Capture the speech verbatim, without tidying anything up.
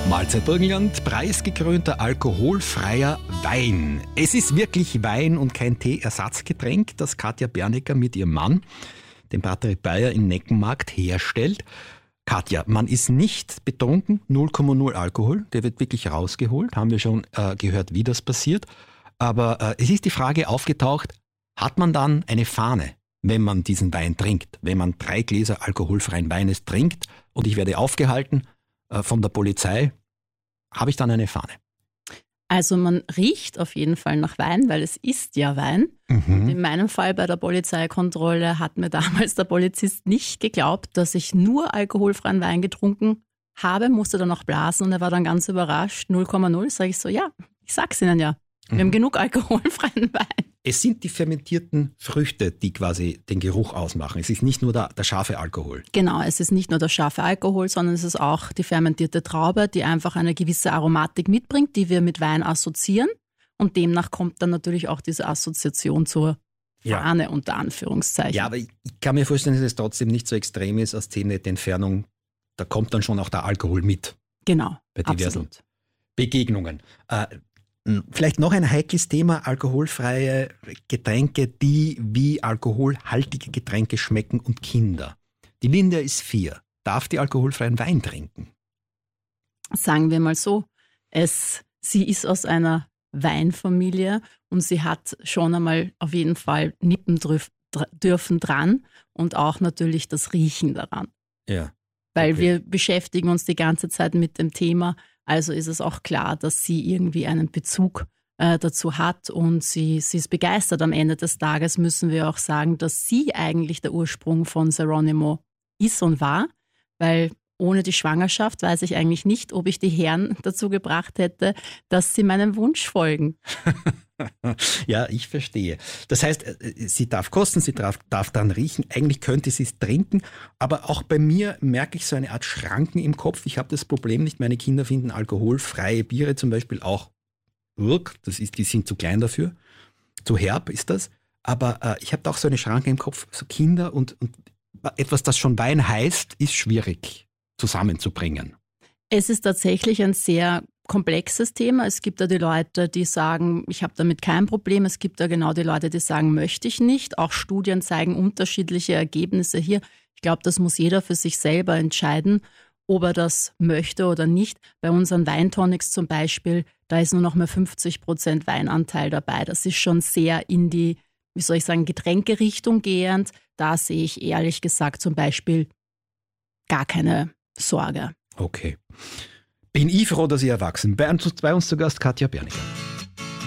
Mahlzeit Burgenland, preisgekrönter alkoholfreier Wein. Es ist wirklich Wein und kein Teeersatzgetränk, das Katja Bernecker mit ihrem Mann, dem Patrick Bayer in Neckenmarkt, herstellt. Katja, man ist nicht betrunken, null Komma null Alkohol, der wird wirklich rausgeholt, haben wir schon äh, gehört, wie das passiert. Aber äh, es ist die Frage aufgetaucht, hat man dann eine Fahne, wenn man diesen Wein trinkt, wenn man drei Gläser alkoholfreien Weines trinkt und ich werde aufgehalten äh, von der Polizei, habe ich dann eine Fahne? Also man riecht auf jeden Fall nach Wein, weil es ist ja Wein. Mhm. In meinem Fall bei der Polizeikontrolle hat mir damals der Polizist nicht geglaubt, dass ich nur alkoholfreien Wein getrunken habe, musste dann auch blasen und er war dann ganz überrascht. null Komma null, sage ich so, ja, ich sag's Ihnen ja. Wir Mhm. haben genug alkoholfreien Wein. Es sind die fermentierten Früchte, die quasi den Geruch ausmachen. Es ist nicht nur der, der scharfe Alkohol. Genau, es ist nicht nur der scharfe Alkohol, sondern es ist auch die fermentierte Traube, die einfach eine gewisse Aromatik mitbringt, die wir mit Wein assoziieren. Und demnach kommt dann natürlich auch diese Assoziation zur Ja. Fahne unter Anführungszeichen. Ja, aber ich ich kann mir vorstellen, dass es trotzdem nicht so extrem ist, aus zehn Meter Entfernung. Da kommt dann schon auch der Alkohol mit Genau, bei diversen absolut. Begegnungen. Äh, Vielleicht noch ein heikles Thema, alkoholfreie Getränke, die wie alkoholhaltige Getränke schmecken und Kinder. Die Linda ist vier, darf die alkoholfreien Wein trinken? Sagen wir mal so, es, sie ist aus einer Weinfamilie und sie hat schon einmal auf jeden Fall nippen drüf, dr- dürfen dran und auch natürlich das Riechen daran. Ja. Weil Okay. wir beschäftigen uns die ganze Zeit mit dem Thema, also ist es auch klar, dass sie irgendwie einen Bezug äh, dazu hat und sie, sie ist begeistert. Am Ende des Tages müssen wir auch sagen, dass sie eigentlich der Ursprung von Geronimo ist und war, weil ohne die Schwangerschaft weiß ich eigentlich nicht, ob ich die Herren dazu gebracht hätte, dass sie meinem Wunsch folgen. Ja, ich verstehe. Das heißt, äh, sie darf kosten, sie darf, darf dann riechen. Eigentlich könnte sie es trinken, aber auch bei mir merke ich so eine Art Schranken im Kopf. Ich habe das Problem nicht, meine Kinder finden alkoholfreie Biere zum Beispiel auch Urk, das ist, die sind zu klein dafür, zu herb ist das. Aber äh, ich habe da auch so eine Schranke im Kopf, so Kinder und, und etwas, das schon Wein heißt, ist schwierig zusammenzubringen. Es ist tatsächlich ein sehr komplexes Thema. Es gibt da die Leute, die sagen, ich habe damit kein Problem. Es gibt da genau die Leute, die sagen, möchte ich nicht. Auch Studien zeigen unterschiedliche Ergebnisse hier. Ich glaube, das muss jeder für sich selber entscheiden, ob er das möchte oder nicht. Bei unseren Weintonics zum Beispiel, da ist nur noch mehr fünfzig Prozent Weinanteil dabei. Das ist schon sehr in die, wie soll ich sagen, Getränkerichtung gehend. Da sehe ich ehrlich gesagt zum Beispiel gar keine Sorge. Okay. Bin ich froh, dass ich erwachsen bin. Bei uns, bei uns zu Gast Katja Bernecker.